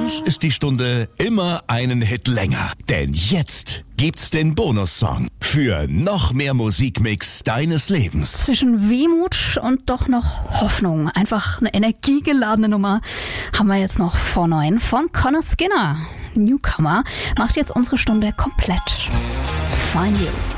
Sonst ist die Stunde immer einen Hit länger. Denn jetzt gibt's den Bonussong für noch mehr Musikmix deines Lebens. Zwischen Wehmut und doch noch Hoffnung. Einfach eine energiegeladene Nummer haben wir jetzt noch vor 9 von Conor Skinner. Newcomer macht jetzt unsere Stunde komplett. Find You.